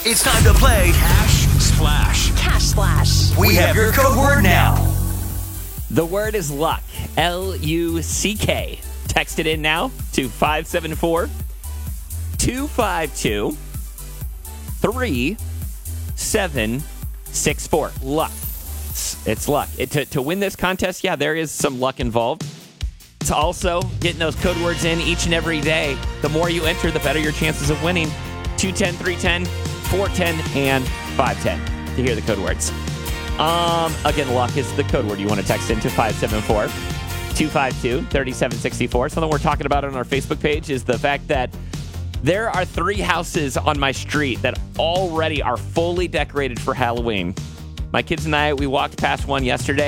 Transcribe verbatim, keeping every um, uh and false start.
It's time to play Cash Splash. Cash Splash. We have your code word now. The word is luck. L U C K. Text it in now to five seven four, two five two, three seven six four. Luck. It's, it's luck. It, to, to win this contest, yeah, there is some luck involved. It's also getting those code words in each and every day. The more you enter, the better your chances of winning. two ten, three ten, four ten, and five ten to hear the code words. Um, again, luck is the code word you want to text into five seven four, two five two, three seven six four. Something we're talking about on our Facebook page is the fact that there are three houses on my street that already are fully decorated for Halloween. My kids and I, we walked past one yesterday.